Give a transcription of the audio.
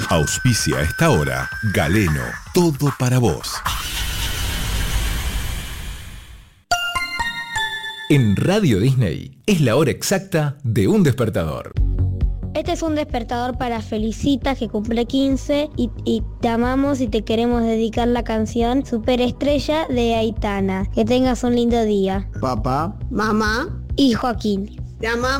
Auspicia a esta hora Galeno, todo para vos. En Radio Disney es la hora exacta de un despertador. Este es un despertador para Felicita, que cumple 15, y te amamos y te queremos dedicar la canción Superestrella de Aitana. Que tengas un lindo día. Papá, Mamá, Y Joaquín. te amamos.